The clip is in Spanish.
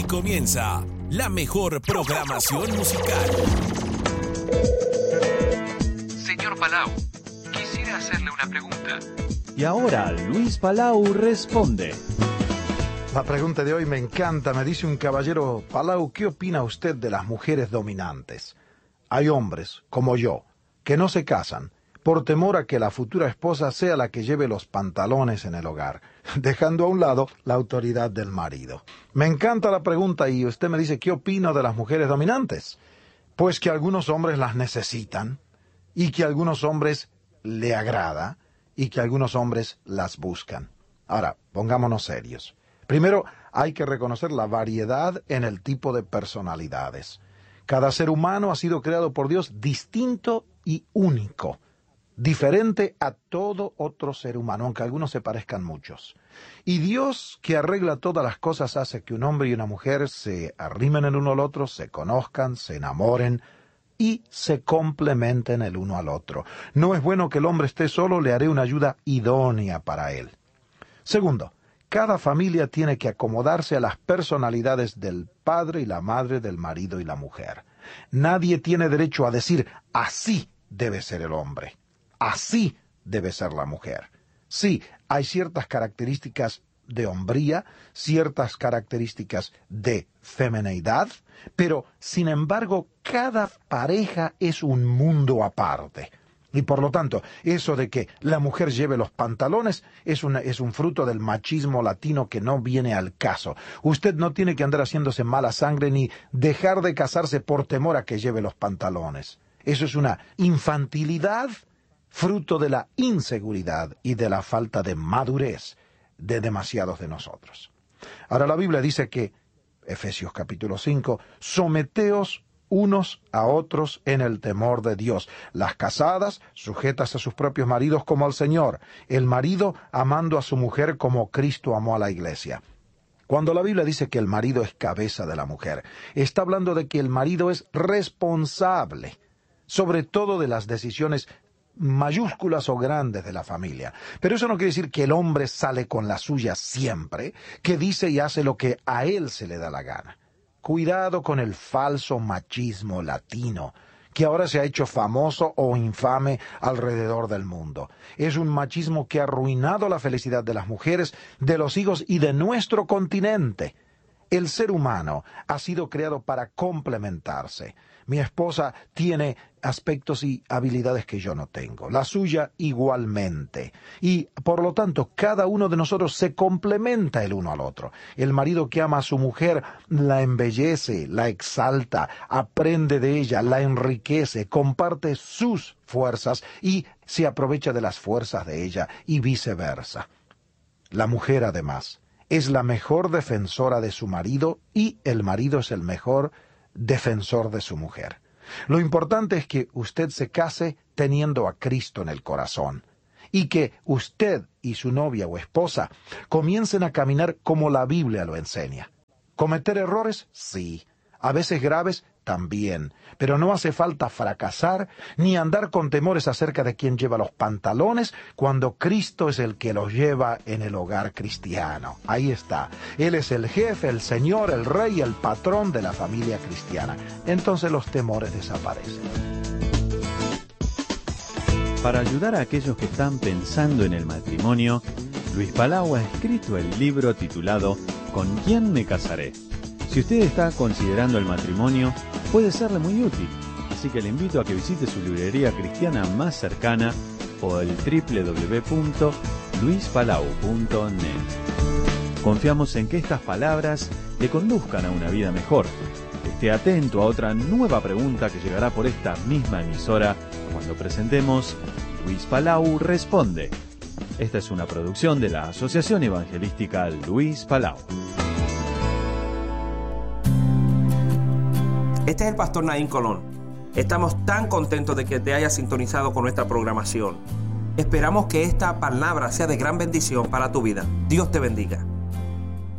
comienza la mejor programación musical. Señor Palau, quisiera hacerle una pregunta. Y ahora Luis Palau responde. La pregunta de hoy me encanta. Me dice un caballero: Palau, ¿qué opina usted de las mujeres dominantes? Hay hombres, como yo, que no se casan por temor a que la futura esposa sea la que lleve los pantalones en el hogar, dejando a un lado la autoridad del marido. Me encanta la pregunta y usted me dice: ¿qué opino de las mujeres dominantes? Pues que algunos hombres las necesitan y que a algunos hombres le agrada y que algunos hombres las buscan. Ahora, pongámonos serios. Primero, hay que reconocer la variedad en el tipo de personalidades. Cada ser humano ha sido creado por Dios distinto y único, diferente a todo otro ser humano, aunque algunos se parezcan muchos. Y Dios, que arregla todas las cosas, hace que un hombre y una mujer se arrimen el uno al otro, se conozcan, se enamoren y se complementen el uno al otro. No es bueno que el hombre esté solo, le haré una ayuda idónea para él. Segundo, cada familia tiene que acomodarse a las personalidades del padre y la madre, del marido y la mujer. Nadie tiene derecho a decir: así debe ser el hombre, así debe ser la mujer. Sí, hay ciertas características de hombría, ciertas características de femineidad, pero, sin embargo, cada pareja es un mundo aparte. Y por lo tanto, eso de que la mujer lleve los pantalones es un fruto del machismo latino que no viene al caso. Usted no tiene que andar haciéndose mala sangre ni dejar de casarse por temor a que lleve los pantalones. Eso es una infantilidad fruto de la inseguridad y de la falta de madurez de demasiados de nosotros. Ahora la Biblia dice que, Efesios capítulo 5, someteos unos a otros en el temor de Dios. Las casadas, sujetas a sus propios maridos como al Señor. El marido amando a su mujer como Cristo amó a la iglesia. Cuando la Biblia dice que el marido es cabeza de la mujer, está hablando de que el marido es responsable, sobre todo de las decisiones mayúsculas o grandes de la familia. Pero eso no quiere decir que el hombre sale con la suya siempre, que dice y hace lo que a él se le da la gana. Cuidado con el falso machismo latino, que ahora se ha hecho famoso o infame alrededor del mundo. Es un machismo que ha arruinado la felicidad de las mujeres, de los hijos y de nuestro continente. El ser humano ha sido creado para complementarse. Mi esposa tiene aspectos y habilidades que yo no tengo, la suya igualmente. Y, por lo tanto, cada uno de nosotros se complementa el uno al otro. El marido que ama a su mujer la embellece, la exalta, aprende de ella, la enriquece, comparte sus fuerzas y se aprovecha de las fuerzas de ella y viceversa. La mujer, además, es la mejor defensora de su marido y el marido es el mejor defensor de su mujer. Lo importante es que usted se case teniendo a Cristo en el corazón y que usted y su novia o esposa comiencen a caminar como la Biblia lo enseña. ¿Cometer errores? Sí. A veces graves, también. Pero no hace falta fracasar ni andar con temores acerca de quién lleva los pantalones cuando Cristo es el que los lleva en el hogar cristiano. Ahí está. Él es el jefe, el Señor, el Rey, el patrón de la familia cristiana. Entonces los temores desaparecen. Para ayudar a aquellos que están pensando en el matrimonio, Luis Palau ha escrito el libro titulado ¿Con quién me casaré? Si usted está considerando el matrimonio, puede serle muy útil, así que le invito a que visite su librería cristiana más cercana o el www.luispalau.net. Confiamos en que estas palabras le conduzcan a una vida mejor. Esté atento a otra nueva pregunta que llegará por esta misma emisora cuando presentemos Luis Palau Responde. Esta es una producción de la Asociación Evangelística Luis Palau. Este es el pastor Naín Colón. Estamos tan contentos de que te hayas sintonizado con nuestra programación. Esperamos que esta palabra sea de gran bendición para tu vida. Dios te bendiga.